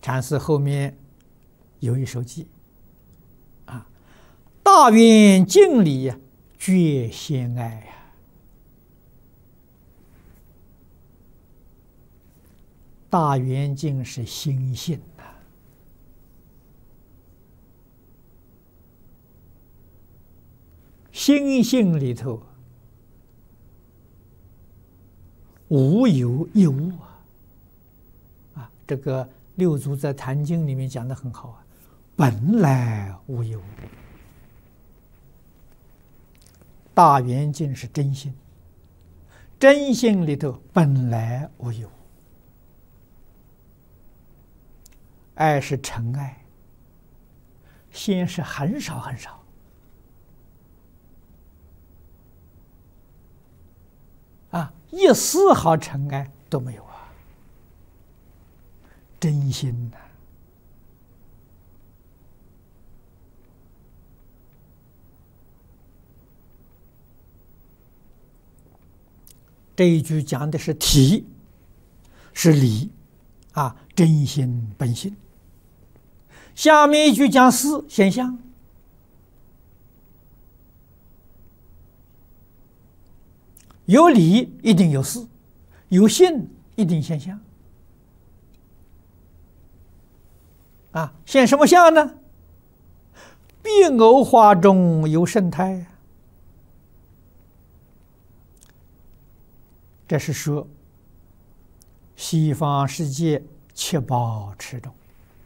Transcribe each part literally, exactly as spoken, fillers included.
禅师后面有一首偈啊：“大圆镜里呀，觉先爱呀。”大圆镜是心性呐，心性里头无有一无啊！啊，这个六祖在《坛经》里面讲的很好啊，本来无一物。大圆镜是真心，真心里头本来无一物。爱是尘埃，先是很少很少，啊，一丝毫尘埃都没有啊！真心呐、啊，这一句讲的是体，是理，啊，真心本性。下面一句讲事现象，有理一定有事，有性一定现象。啊，现什么相呢？碧藕花中有生态。这是说西方世界七宝池中，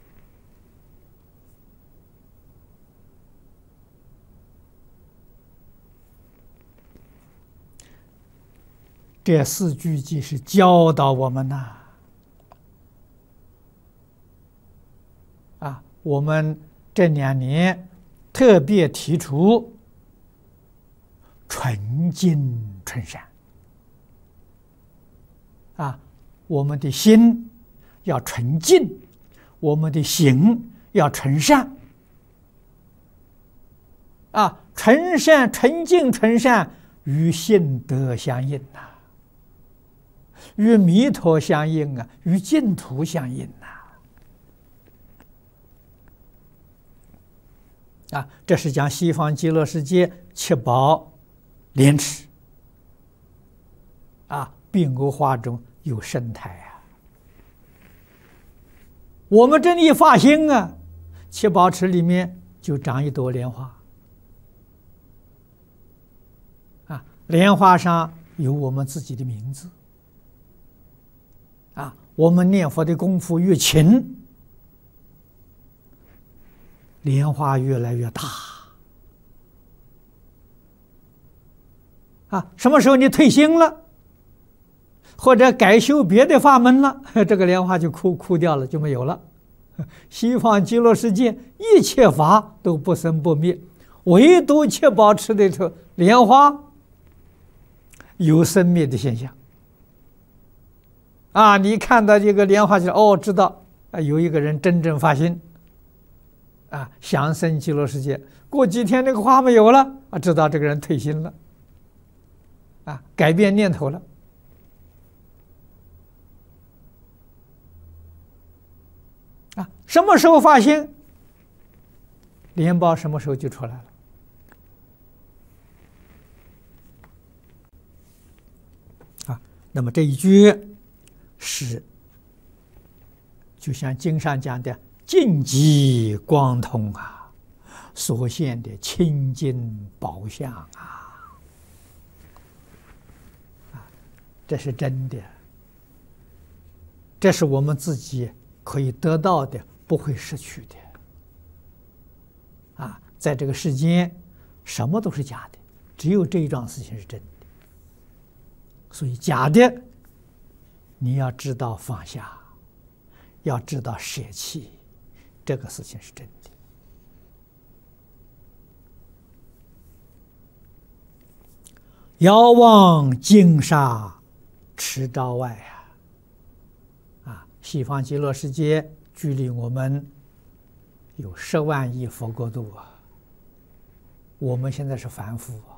这四句偈是教导我们呐，啊，我们这两年特别提出纯净纯善，啊，我们的心要纯净，我们的行要纯善，啊，纯善、纯净、纯善与性德相应呐、啊，与弥陀相应啊，与净土相应呐、啊。啊，这是讲西方极乐世界七宝莲池，啊，碧藕花中有生态啊。我们这里一发心啊，七宝池里面就长一朵莲花，啊，莲花上有我们自己的名字。啊，我们念佛的功夫越勤，莲花越来越大。啊，什么时候你退心了，或者改修别的法门了，这个莲花就枯枯掉了，就没有了。西方极乐世界一切法都不生不灭，唯独七宝池里头莲花有生灭的现象。啊，你看到这个莲花就哦，知道啊，有一个人真正发心，啊，想生极乐世界。过几天那个花没有了，啊，知道这个人退心了，啊，改变念头了。啊，什么时候发心，莲苞什么时候就出来了。啊，那么这一句。是，就像经上讲的“净极光通”啊，所现的清净宝相啊，啊，这是真的，这是我们自己可以得到的，不会失去的。啊，在这个世间，什么都是假的，只有这一桩事情是真的。所以假的，你要知道放下，要知道舍弃，这个事情是真的。遥望金沙池沼外啊，啊，西方极乐世界距离我们有十万亿佛国度啊，我们现在是凡夫啊。